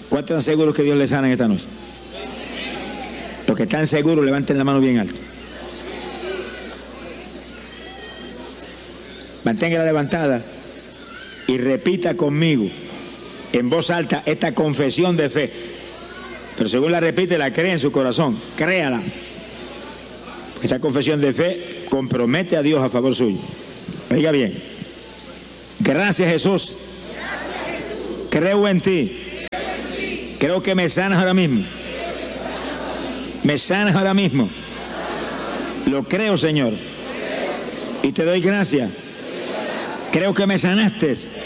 ¿Cuántos están seguros que Dios les sana esta noche? Los que están seguros, levanten la mano bien alto. Manténgala levantada y repita conmigo en voz alta esta confesión de fe. Pero según la repite, la cree en su corazón. Créala. Esta confesión de fe compromete a Dios a favor suyo. Oiga bien. Gracias, Jesús. Creo en ti. Creo que me sanas ahora mismo. Me sanas ahora mismo. Lo creo, Señor. Y te doy gracias. Creo que me sanaste